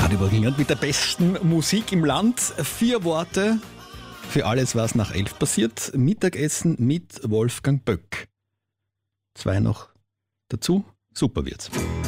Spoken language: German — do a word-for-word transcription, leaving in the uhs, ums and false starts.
Radio Burgenland mit der besten Musik im Land. Vier Worte für alles, was nach elf passiert. Mittagessen mit Wolfgang Böck. Zwei noch dazu. Super wird's.